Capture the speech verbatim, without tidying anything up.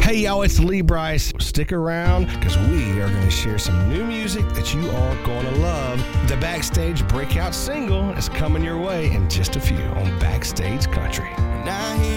Hey y'all, it's Lee Brice. Stick around because we are going to share some new music that you are going to love. The Backstage breakout single is coming your way in just a few on Backstage Country. Now